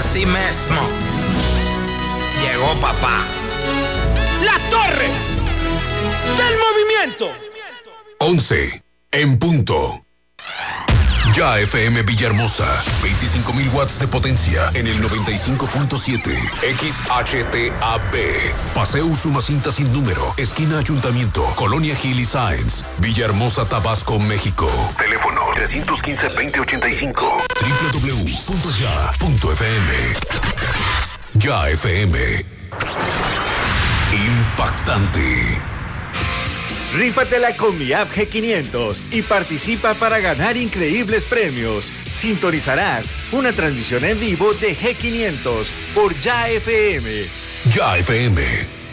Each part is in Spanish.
Así mismo. Llegó papá. La torre del movimiento. 11 en punto. Ya FM Villahermosa, 25,000 watts de potencia en el 95.7. XHTAB. Paseo Usumacinta sin número, esquina Ayuntamiento, Colonia Gil y Sáenz, Villahermosa, Tabasco, México. Teléfono 315-2085. www.ya.fm. Ya FM. Impactante. Rífatela con mi app G500 y participa para ganar increíbles premios. Sintonizarás una transmisión en vivo de G500 por Ya FM. Ya FM.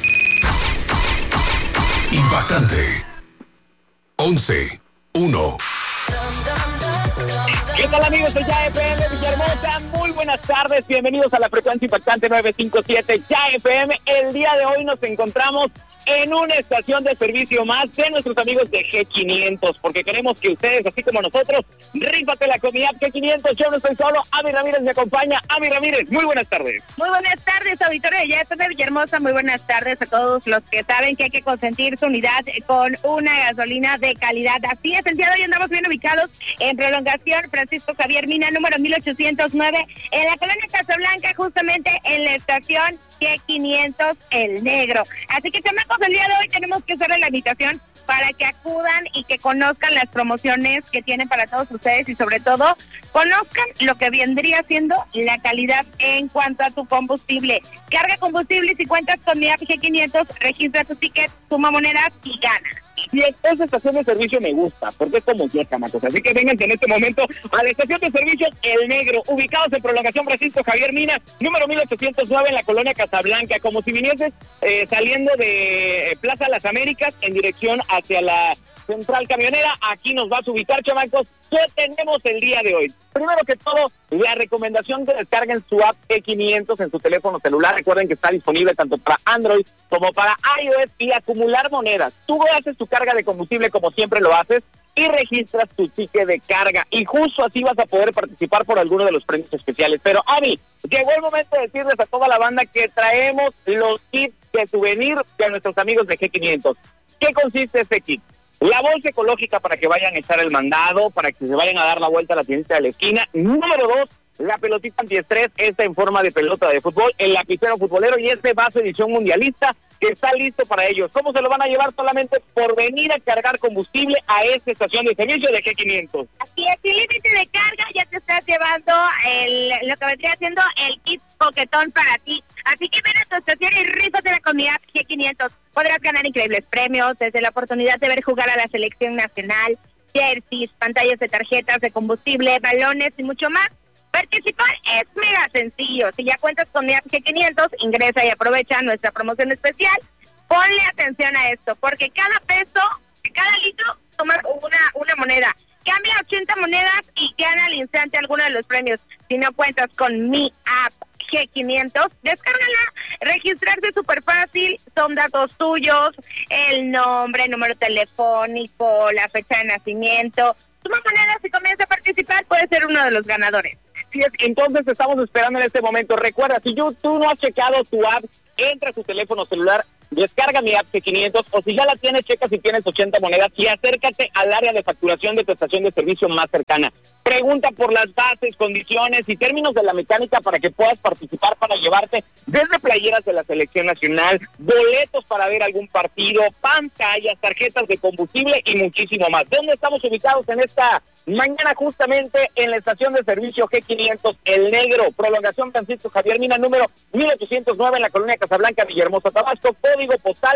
Impactante. 11-1. ¿Qué tal, amigos de Ya FM Villahermosa? Muy buenas tardes, bienvenidos a la frecuencia impactante 957 Ya FM. El día de hoy nos encontramos en una estación de servicio más de nuestros amigos de G500, porque queremos que ustedes, así como nosotros, rífatela con mi app G500. Yo no estoy solo, Ami Ramírez me acompaña. Ami Ramírez, muy buenas tardes. Muy buenas tardes, auditorio de Ya FM Villahermosa. Muy buenas tardes a todos los que saben que hay que consentir su unidad con una gasolina de calidad. Así es, el día de hoy andamos bien ubicados en Prolongación Francisco Javier Mina, número 1809, en la colonia Casablanca, justamente en la estación G500 El Negro. Así que, chamacos, el día de hoy tenemos que hacerle la invitación para que acudan y que conozcan las promociones que tienen para todos ustedes y sobre todo conozcan lo que vendría siendo la calidad en cuanto a tu combustible. Carga combustible, si cuentas con mi app G500, registra tu ticket, suma monedas y gana. Y esa estación de servicio me gusta, porque es como yo, chamacos. Así que vengan en este momento a la estación de servicio El Negro, ubicados en Prolongación Francisco Javier Mina, número 1809, en la colonia Casablanca, como si vinieses saliendo de Plaza Las Américas en dirección hacia la central camionera. Aquí nos vas a ubicar, chamacos. ¿Qué tenemos el día de hoy? Primero que todo, la recomendación que descarguen su app E500 en su teléfono celular. Recuerden que está disponible tanto para Android como para iOS y acumular monedas. Tú haces tu carga de combustible como siempre lo haces y registras tu ticket de carga. Y justo así vas a poder participar por alguno de los premios especiales. Pero, Ami, llegó el momento de decirles a toda la banda que traemos los kits de souvenir de nuestros amigos de G500. ¿Qué consiste este kit? La bolsa ecológica para que vayan a echar el mandado, para que se vayan a dar la vuelta a la tiendita de la esquina. Número 2, la pelotita antiestrés, esta en forma de pelota de fútbol, el lapicero futbolero y este vaso edición mundialista que está listo para ellos. ¿Cómo se lo van a llevar? Solamente por venir a cargar combustible a esta estación de servicio de G500. Así es, sin límite de carga, ya te estás llevando lo que vendría siendo el kit coquetón para ti. Así que ven a tu estación y rífate con mi app G500. Podrás ganar increíbles premios, desde la oportunidad de ver jugar a la selección nacional, jerseys, pantallas de tarjetas de combustible, balones y mucho más. Participar es mega sencillo. Si ya cuentas con mi app G500, ingresa y aprovecha nuestra promoción especial. Ponle atención a esto, porque cada peso, cada litro, toma una moneda. Cambia 80 monedas y gana al instante alguno de los premios. Si no cuentas con mi app G500, descárgala, registrarse súper fácil, son datos tuyos, el nombre, número telefónico, la fecha de nacimiento. Toma monedas y comienza a participar, puedes ser uno de los ganadores. Así es, entonces te estamos esperando en este momento. Recuerda, si tú no has checado tu app, entra a tu teléfono celular, descarga mi app G500, o si ya la tienes, checa si tienes 80 monedas y acércate al área de facturación de tu estación de servicio más cercana. Pregunta por las bases, condiciones y términos de la mecánica para que puedas participar para llevarte desde playeras de la selección nacional, boletos para ver algún partido, pantallas, tarjetas de combustible y muchísimo más. ¿Dónde estamos ubicados en esta mañana? Justamente en la estación de servicio G500 El Negro, Prolongación Francisco Javier Mina, número 1809, en la colonia Casablanca, Villahermosa, Tabasco, código postal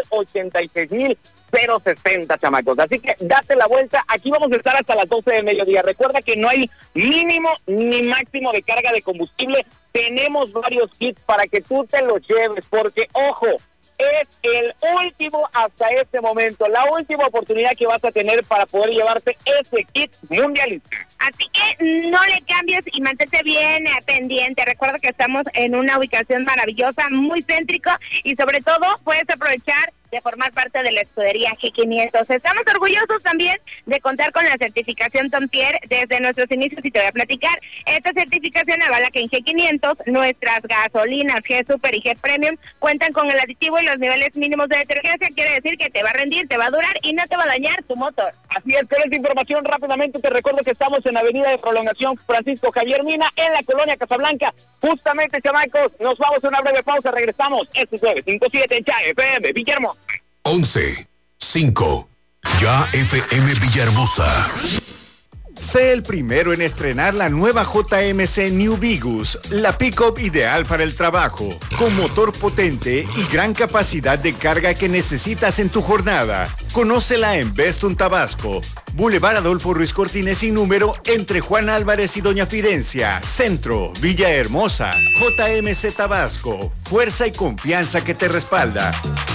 86,060, chamacos. Así que date la vuelta, aquí vamos a estar hasta las 12 de mediodía. Recuerda que no hay mínimo ni máximo de carga de combustible. Tenemos varios kits para que tú te los lleves, porque, ojo, es el último hasta este momento, la última oportunidad que vas a tener para poder llevarte ese kit mundialista. Así que no le cambies y mantente bien pendiente. Recuerda que estamos en una ubicación maravillosa, muy céntrico y sobre todo puedes aprovechar de formar parte de la escudería G500. Estamos orgullosos también de contar con la certificación Tompier desde nuestros inicios y te voy a platicar. Esta certificación avala que en G500 nuestras gasolinas G Super y G Premium cuentan con el aditivo y los niveles mínimos de detergencia. Quiere decir que te va a rendir, te va a durar y no te va a dañar tu motor. Así es, con esta información rápidamente te recuerdo que estamos en Avenida de Prolongación Francisco Javier Mina, en la colonia Casablanca. Justamente, chamacos, nos vamos a una breve pausa, regresamos. Este es 957 en Ya FM Villahermosa. 11-5. Ya FM Villahermosa. Sé el primero en estrenar la nueva JMC New Vigus, la pick-up ideal para el trabajo, con motor potente y gran capacidad de carga que necesitas en tu jornada. Conócela en Bestun Tabasco, Boulevard Adolfo Ruiz Cortines sin número, entre Juan Álvarez y Doña Fidencia, Centro, Villahermosa. JMC Tabasco, fuerza y confianza que te respalda.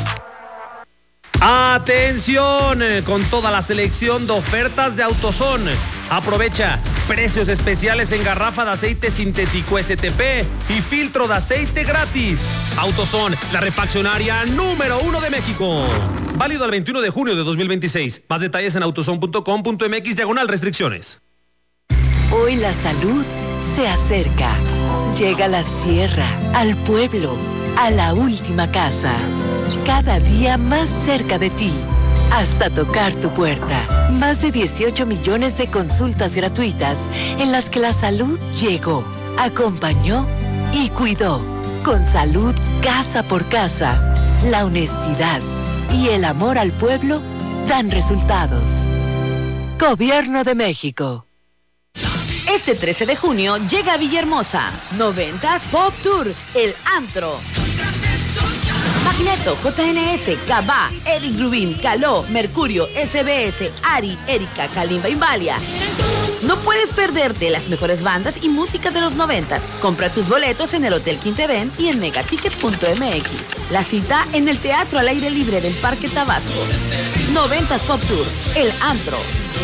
¡Atención! Con toda la selección de ofertas de AutoZone. Aprovecha precios especiales en garrafa de aceite sintético STP y filtro de aceite gratis. AutoZone, la refaccionaria número 1 de México. Válido al 21 de junio de 2026. Más detalles en autozone.com.mx/restricciones. Hoy la salud se acerca. Llega a la sierra, al pueblo, a la última casa. Cada día más cerca de ti, hasta tocar tu puerta. Más de 18 millones de consultas gratuitas en las que la salud llegó, acompañó y cuidó. Con salud casa por casa, la honestidad y el amor al pueblo dan resultados. Gobierno de México. Este 13 de junio llega a Villahermosa 90s Pop Tour, el antro. Magneto, JNS, Cabá, Eric Rubin, Caló, Mercurio, SBS, Ari, Erika, Kalimba y Valia. No puedes perderte las mejores bandas y música de los 90s. Compra tus boletos en el Hotel Quintevent y en megaticket.mx. La cita en el Teatro al Aire Libre del Parque Tabasco. 90s Pop Tour, el antro.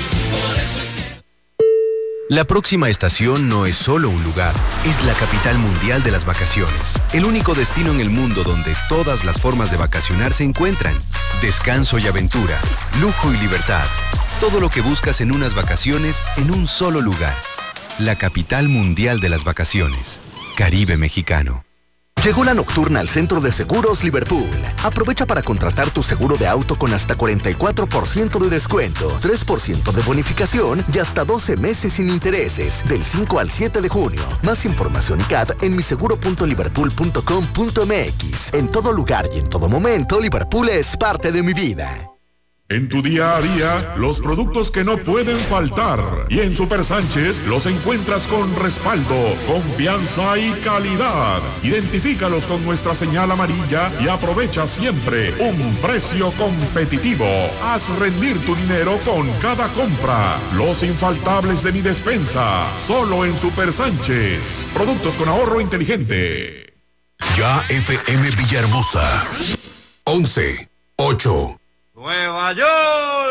La próxima estación no es solo un lugar, es la capital mundial de las vacaciones. El único destino en el mundo donde todas las formas de vacacionar se encuentran. Descanso y aventura, lujo y libertad. Todo lo que buscas en unas vacaciones en un solo lugar. La capital mundial de las vacaciones. Caribe mexicano. Llegó la nocturna al Centro de Seguros Liverpool. Aprovecha para contratar tu seguro de auto con hasta 44% de descuento, 3% de bonificación y hasta 12 meses sin intereses, del 5 al 7 de junio. Más información y CAD en miseguro.liverpool.com.mx. En todo lugar y en todo momento, Liverpool es parte de mi vida. En tu día a día, los productos que no pueden faltar. Y en Super Sánchez los encuentras con respaldo, confianza y calidad. Identifícalos con nuestra señal amarilla y aprovecha siempre un precio competitivo. Haz rendir tu dinero con cada compra. Los infaltables de mi despensa, solo en Super Sánchez. Productos con ahorro inteligente. Ya FM Villahermosa. 11-8. Nueva York.